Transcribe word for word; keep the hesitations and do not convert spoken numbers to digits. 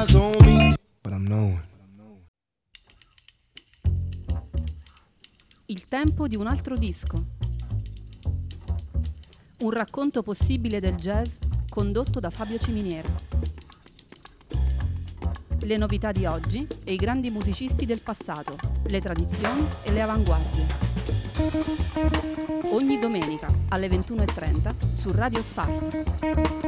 eyes on me, but I'm knowing. Il tempo di un altro disco. Un racconto possibile del jazz condotto da Fabio Ciminiera. Le novità di oggi e i grandi musicisti del passato, le tradizioni e le avanguardie. Ogni domenica alle ventuno e trenta su Radio Start.